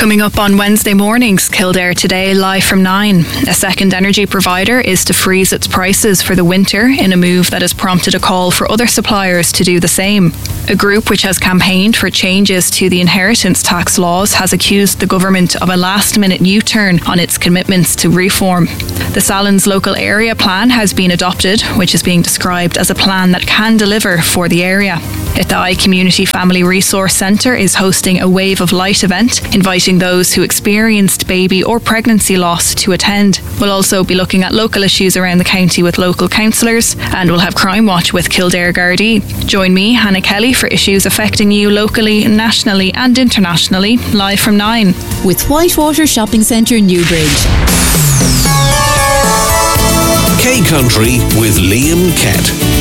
Coming up on Wednesday mornings, Kildare Today live from 9. A second energy provider is to freeze its prices for the winter in a move that has prompted a call for other suppliers to do the same. A group which has campaigned for changes to the inheritance tax laws has accused the government of a last-minute U-turn on its commitments to reform. The Sallins local area plan has been adopted, which is being described as a plan that can deliver for the area. Athy Community Family Resource Centre is hosting a Wave of Light event, inviting those who experienced baby or pregnancy loss to attend. We'll also be looking at local issues around the county with local councillors, and we'll have Crime Watch with Kildare Gardaí. Join me, Hannah Kelly, for issues affecting you locally, nationally and internationally, live from 9. With Whitewater Shopping Centre, Newbridge. K Country with Liam Kett.